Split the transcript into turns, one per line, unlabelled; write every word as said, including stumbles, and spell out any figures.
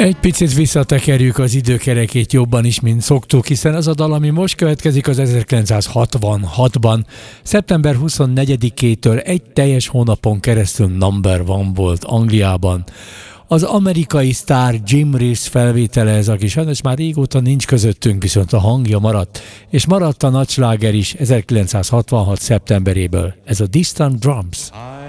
Egy picit visszatekerjük az időkerekét jobban is, mint szoktuk, hiszen az a dal, ami most következik, az ezerkilencszázhatvanhatban, szeptember huszonnegyedikétől egy teljes hónapon keresztül number one volt Angliában. Az amerikai sztár Jim Reeves felvétele ez, aki sajnos már régóta nincs közöttünk, viszont a hangja maradt, és maradt a nagysláger is ezerkilencszázhatvanhat szeptemberéből. Ez a Distant Drums.